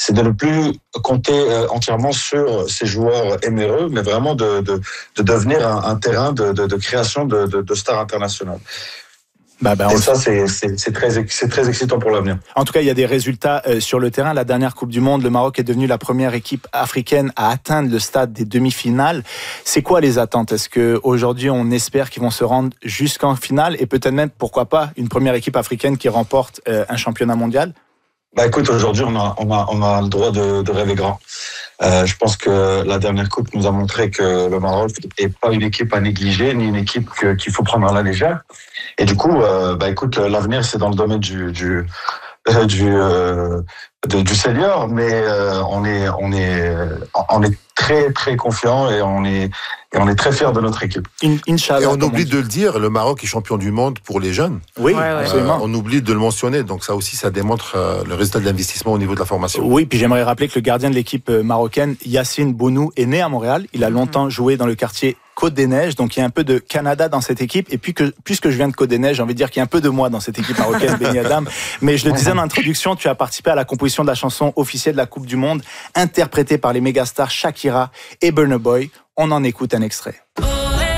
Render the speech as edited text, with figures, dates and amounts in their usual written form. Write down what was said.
c'est de ne plus compter entièrement sur ces joueurs éméreux, mais vraiment de devenir un terrain de création de stars internationales. Et ça, c'est très excitant pour l'avenir. En tout cas, il y a des résultats sur le terrain. La dernière Coupe du Monde, le Maroc est devenu la première équipe africaine à atteindre le stade des demi-finales. C'est quoi les attentes ? Est-ce qu'aujourd'hui, on espère qu'ils vont se rendre jusqu'en finale et peut-être même, pourquoi pas, une première équipe africaine qui remporte un championnat mondial ? Écoute, aujourd'hui, on a le droit de rêver grand. Je pense que la dernière coupe nous a montré que le Maroc est pas une équipe à négliger, ni une équipe qu'il faut prendre à la légère. Et du coup, écoute, l'avenir, c'est dans le domaine du senior, mais on est très très confiant et on est très fiers de notre équipe. Inch'Allah. Et on oublie de le dire, le Maroc est champion du monde pour les jeunes. Oui, absolument. On oublie de le mentionner, donc ça aussi, ça démontre le résultat de l'investissement au niveau de la formation. Oui, puis j'aimerais rappeler que le gardien de l'équipe marocaine, Yacine Bounou, est né à Montréal. Il a longtemps joué dans le quartier Côte-des-Neiges, donc il y a un peu de Canada dans cette équipe. Et puis puisque je viens de Côte-des-Neiges, j'ai envie de dire qu'il y a un peu de moi dans cette équipe marocaine, Benny Adam. Mais je le disais en introduction, tu as participé à la composition de la chanson officielle de la Coupe du Monde, interprétée par les mégastars Shakira et Burna Boy. On en écoute un extrait.